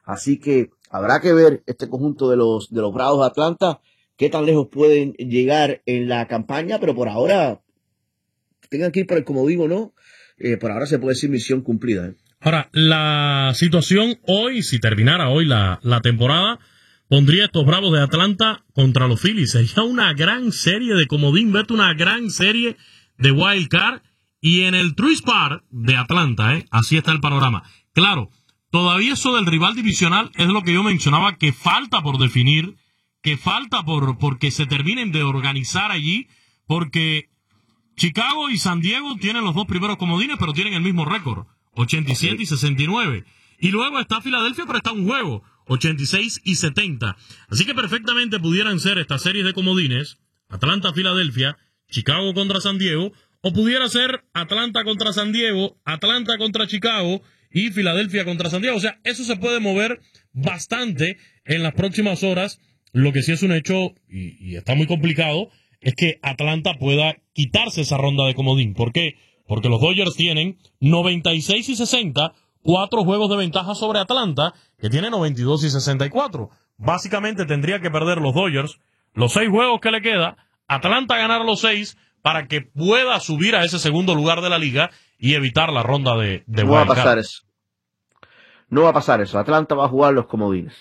Así que habrá que ver este conjunto de los Bravos de Atlanta, qué tan lejos pueden llegar en la campaña, pero por ahora, tengan que ir por el comodín o no, por ahora se puede decir misión cumplida. Ahora, la situación hoy, si terminara hoy la temporada, pondría estos Bravos de Atlanta contra los Phillies. Sería una gran serie de comodín, vete, una gran serie de wild card. Y en el Truist Park de Atlanta, así está el panorama. Claro, todavía eso del rival divisional es lo que yo mencionaba, que falta por definir, que falta porque se terminen de organizar allí, porque Chicago y San Diego tienen los dos primeros comodines, pero tienen el mismo récord, 87 y 69. Y luego está Filadelfia, pero está un juego, 86 y 70. Así que perfectamente pudieran ser estas series de comodines, Atlanta-Filadelfia, Chicago contra San Diego, o pudiera ser Atlanta contra San Diego, Atlanta contra Chicago y Filadelfia contra San Diego. O sea, eso se puede mover bastante en las próximas horas. Lo que sí es un hecho, y está muy complicado, es que Atlanta pueda quitarse esa ronda de comodín. ¿Por qué? Porque los Dodgers tienen 96 y 60, 4 juegos de ventaja sobre Atlanta, que tiene 92 y 64. Básicamente tendría que perder los Dodgers los 6 juegos que le queda, Atlanta ganar los 6, para que pueda subir a ese segundo lugar de la liga y evitar la ronda de no va a pasar eso. No va a pasar eso. Atlanta va a jugar los comodines.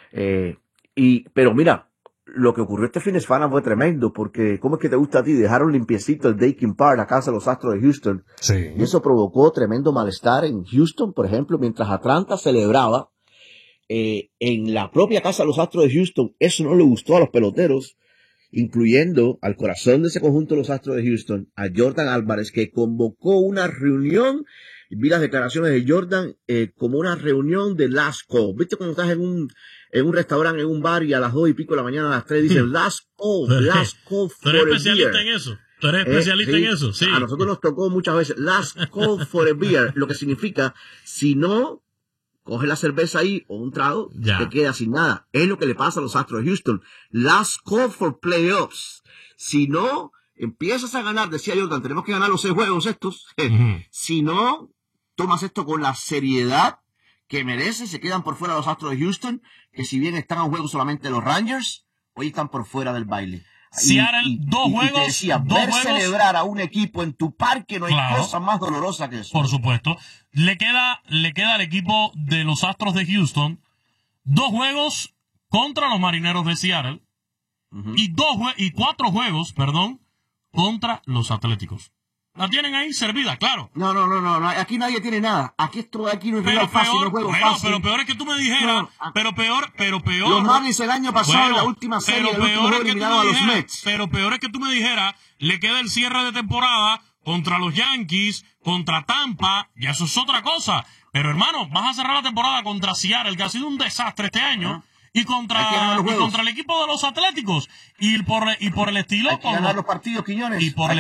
Pero mira, lo que ocurrió este fin de semana fue tremendo, porque ¿cómo es que te gusta a ti? Dejaron limpiecito el Dakin Park, la casa de los Astros de Houston. Sí. Y eso provocó tremendo malestar en Houston, por ejemplo, mientras Atlanta celebraba en la propia casa de los Astros de Houston. Eso no le gustó a los peloteros, incluyendo al corazón de ese conjunto de los Astros de Houston, a Jordan Álvarez, que convocó una reunión. Vi las declaraciones de Jordan como una reunión de last call. ¿Viste cuando estás en un restaurante, en un bar, y a las 2 y pico de la mañana, a las 3 dicen last call for ¿Tú eres especialista en eso? ¿Tú eres especialista en eso? Sí. A nosotros nos tocó muchas veces last call for a beer, lo que significa, si no coge la cerveza ahí o un trago, te queda sin nada. Es lo que le pasa a los Astros de Houston. Last call for playoffs. Si no empiezas a ganar, decía Jordan, tenemos que ganar los 6 juegos estos. Si no tomas esto con la seriedad que merece, se quedan por fuera los Astros de Houston, que si bien están a un juego solamente los Rangers, hoy están por fuera del baile. Seattle, dos juegos. Celebrar a un equipo en tu parque no hay cosa más dolorosa que eso. Por supuesto. Le queda al equipo de los Astros de Houston 2 juegos contra los Marineros de Seattle y 4 juegos, contra los Atléticos. La tienen ahí servida, claro. No. Aquí nadie tiene nada. Aquí no es rival fácil, no es juego fácil. Pero peor es que tú me dijeras. Pero peor. Los Marlins el año pasado, en la última serie, el último juego eliminaron a los Mets. Pero peor es que tú me dijeras, le queda el cierre de temporada contra los Yankees, contra Tampa, y eso es otra cosa. Pero hermano, vas a cerrar la temporada contra Seattle, que ha sido un desastre este año. Y contra el equipo de los Atléticos y por el estilo hay que ganar los partidos, Quiñones. y por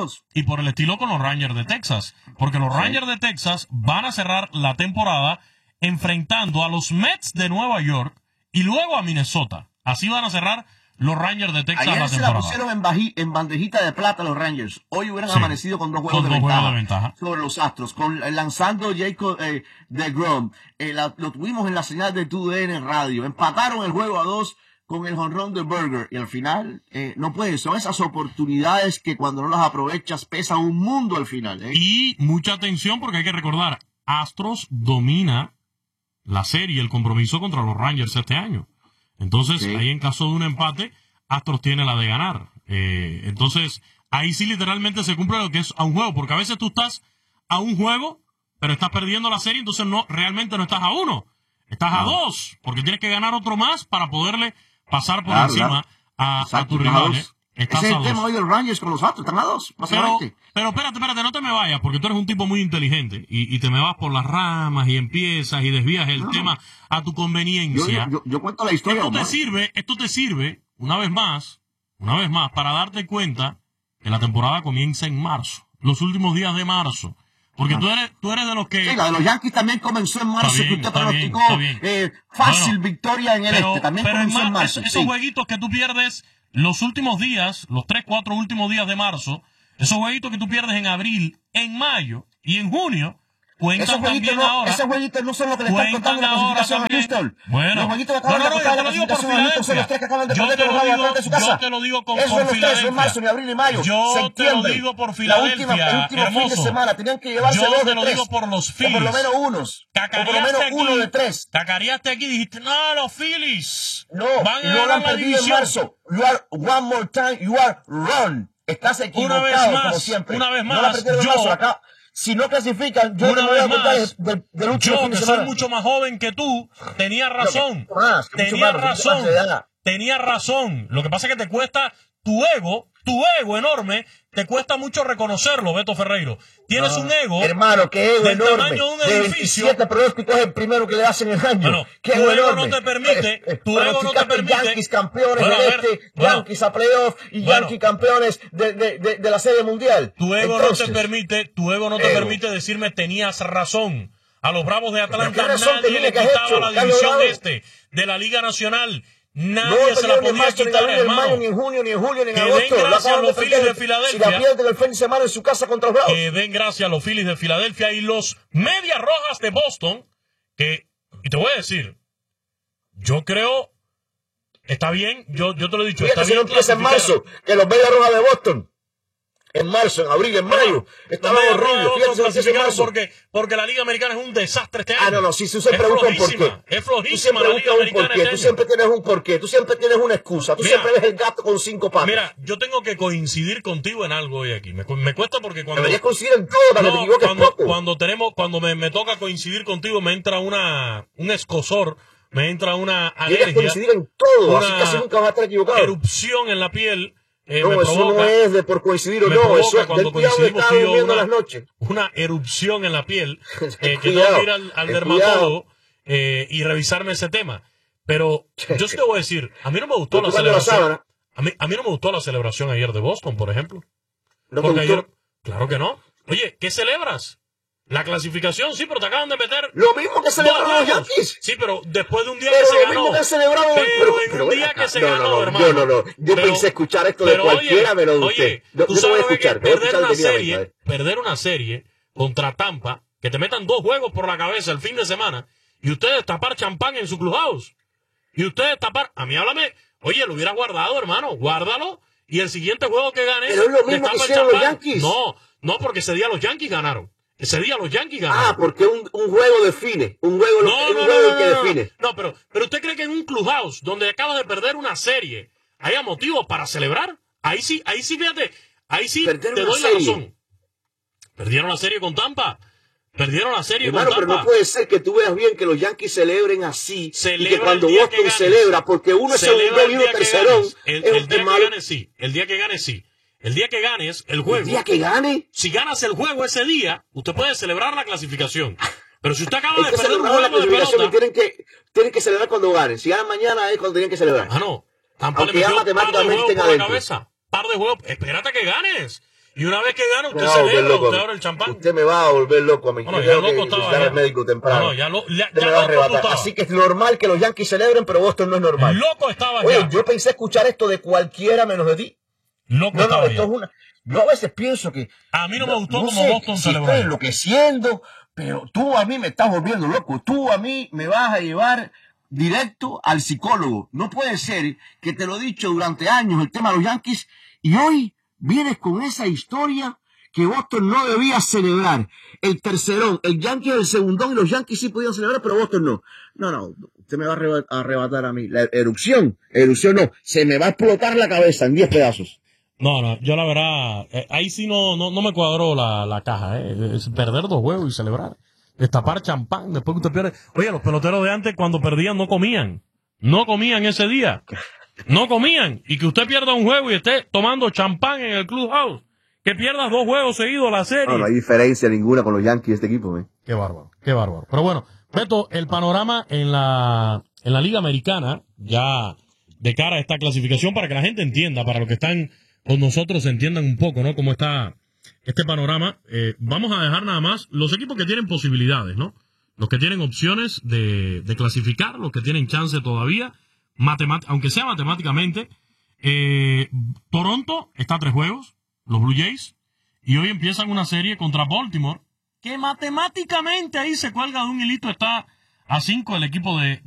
el estilo con los Rangers de Texas, porque los Rangers de Texas van a cerrar la temporada enfrentando a los Mets de Nueva York y luego a Minnesota. Así van a cerrar los Rangers de Texas ayer la temporada. Se la pusieron en bandejita de plata los Rangers. Hoy hubieran amanecido con 2 juegos de ventaja sobre los Astros, lanzando Jacob deGrom. Lo tuvimos en la señal de TUDN Radio. Empataron el juego a 2 con el jonrón de Berger. Y al final, no puede. Son esas oportunidades que cuando no las aprovechas pesan un mundo al final. Y mucha atención, porque hay que recordar, Astros domina la serie, el compromiso contra los Rangers este año. Entonces, ahí en caso de un empate, Astros tiene la de ganar. Entonces, ahí sí literalmente se cumple lo que es a un juego, porque a veces tú estás a un juego, pero estás perdiendo la serie, entonces realmente no estás a 1, estás a 2, porque tienes que ganar otro más para poderle pasar por encima a tus rivales. Ese es el tema hoy del Rangers con los Astros, están a 2, básicamente. Pero espérate, no te me vayas, porque tú eres un tipo muy inteligente y te me vas por las ramas y empiezas y desvías el tema a tu conveniencia. Yo cuento la historia. Esto te sirve, una vez más, para darte cuenta que la temporada comienza en marzo, los últimos días de marzo. Porque tú eres de los que... Sí, la de los Yankees también comenzó en marzo, que usted pronosticó fácil victoria en el también comenzó en marzo. Esos jueguitos que tú pierdes los últimos días, los 3-4 últimos días de marzo, esos jueguitos que tú pierdes en abril, en mayo y en junio, Cuentan también ahora. Esos jueguitos no son lo que le están contando la clasificación a Houston. Bueno, los jueguitos que acaban de contar la clasificación a Houston son los 3 que acaban de perder con los Bravos de Atlanta en su casa. Yo te lo digo por Esos son los 3 Filadelfia. en marzo, en abril y mayo. Yo te lo digo por Filadelfia. El último fin de semana tenían que llevarse 2 de 3. Yo te lo digo por los Phillies. O por lo menos unos. O por lo menos 1 de 3. Cacareaste aquí y dijiste, no, los Phillies. No, van a no lo han la perdido en marzo. You are one more time, you are wrong. Estás equivocado, como siempre. Una vez más, no la perdieron en marzo. Acá, si no clasifican, yo no me voy a contar del último fin de semana. Yo, que soy mucho más joven que tú, tenía razón. Tenía razón. Lo que pasa es que te cuesta tu ego enorme, te cuesta mucho reconocerlo, Beto Ferreiro. Tienes un ego. Hermano, qué ego del enorme. Tamaño de un de edificio. 27 pronósticos es el primero que le hacen el año. Bueno, qué tu ego ego enorme. no te permite. Tu ego no te permite. Yankees campeones Yankees a playoff y Yankees campeones de la Serie Mundial. Tu ego no te permite decirme tenías razón. A los Bravos de Atlanta nadie le quitaba la división de la Liga Nacional. Nadie se la podía quitar, hermano. Ni en junio, ni en julio, ni en agosto. Que den gracias a los Phillies de Filadelfia. Si la pierden el fin de semana en su casa contra los Bravos. Que den gracias a los Phillies de Filadelfia y los Medias Rojas de Boston. Y te voy a decir, yo creo, está bien, yo te lo he dicho. Fíjate, está si bien no empieza en marzo, que los Medias Rojas de Boston. En marzo, en abril, en mayo. Estaba horrible. Fíjate si en marzo. Porque la Liga Americana es un desastre este año. No, si tú se preguntas por qué. Es flojísima la Liga Americana. Tú siempre tienes un porqué. Tú siempre tienes una excusa. Tú siempre ves el gato con 5 patas. Mira, yo tengo que coincidir contigo en algo hoy aquí. Me cuesta porque cuando... Deberías coincidir en todo para que te equivoques poco. Cuando me toca coincidir contigo, me entra un escozor, me entra una alergia. Deberías coincidir en todo, así casi nunca vas a estar equivocado. Erupción en la piel. No, eso no es de por coincidir o no, eso es del cuidado de estar durmiendo las noches. Una erupción en la piel, que tengo que ir al dermatólogo y revisarme ese tema. Pero yo sí te voy a decir, a mí no me gustó la celebración. A mí no me gustó la celebración ayer de Boston, por ejemplo. Porque ayer, claro que no. Oye, ¿qué celebras? La clasificación, sí, pero te acaban de meter... Lo mismo que celebraron los Yankees. Sí, pero después de un día que se ganó. Lo mismo que celebraron... Pero un día que se ganó, hermano. No. Yo pensé escuchar esto de cualquiera menos de usted. Tú sabes que perder una serie contra Tampa, que te metan 2 juegos por la cabeza el fin de semana, y ustedes tapar champán en su clubhouse. Y ustedes tapar... A mí háblame... Oye, lo hubieras guardado, hermano. Guárdalo. Y el siguiente juego que ganes... Pero es lo mismo que hicieron los Yankees. No, porque ese día los Yankees ganaron. Ese día los Yankees ganaron. Porque un juego define. Un juego que define. No, pero ¿usted cree que en un clubhouse donde acaba de perder una serie haya motivos para celebrar? Ahí sí, fíjate. Ahí sí te doy la razón. Perdieron la serie con Tampa. Hermano, pero no puede ser que tú veas bien que los Yankees celebren así. Y que cuando Boston celebra, porque uno es segundo y uno tercerón. El día que ganes, sí. El día que ganes, sí. El día que ganes el juego. ¿El día que gane? Si ganas el juego ese día, usted puede celebrar la clasificación. Pero si usted acaba de perder un juego de pelota... Tienen que celebrar cuando ganen. Si ganan mañana es cuando tienen que celebrar. No. Aunque ya matemáticamente tenga adentro. Par de juegos. Espérate que ganes. Y una vez que gane, usted celebra, usted abre el champán. Usted me va a volver loco a mí. Bueno, ya loco estaba. Ya el médico temprano. Ya me va a arrebatar. Así que es normal que los Yankees celebren, pero Boston no es normal. Loco estaba ya. Oye, yo pensé escuchar esto de cualquiera menos de ti. Loco estaba ya. Yo a veces pienso que... A mí no me gustó como Boston celebró. Estoy enloqueciendo, pero tú a mí me estás volviendo loco. Tú a mí me vas a llevar directo al psicólogo. No puede ser que te lo he dicho durante años el tema de los Yankees y hoy vienes con esa historia que Boston no debía celebrar. El tercerón, el Yankee el segundón y los Yankees sí podían celebrar, pero Boston no. No, usted me va a arrebatar a mí. La erupción no. Se me va a explotar la cabeza en 10 pedazos. No, yo la verdad, ahí sí no me cuadró la caja, es perder 2 juegos y celebrar. Destapar champán, después que usted pierde. Oye, los peloteros de antes cuando perdían no comían. No comían ese día. No comían. Y que usted pierda un juego y esté tomando champán en el clubhouse. Que pierdas 2 juegos seguidos la serie. No hay diferencia ninguna con los Yankees de este equipo, Qué bárbaro. Pero bueno, Beto, el panorama en la Liga Americana, ya de cara a esta clasificación, para que la gente entienda, para los que están con nosotros entiendan un poco, ¿no? Cómo está este panorama. Vamos a dejar nada más los equipos que tienen posibilidades, ¿no? Los que tienen opciones de clasificar, los que tienen chance todavía, aunque sea matemáticamente. Toronto está a 3 juegos, los Blue Jays, y hoy empiezan una serie contra Baltimore, que matemáticamente ahí se cuelga de un hilito, está a 5 el equipo de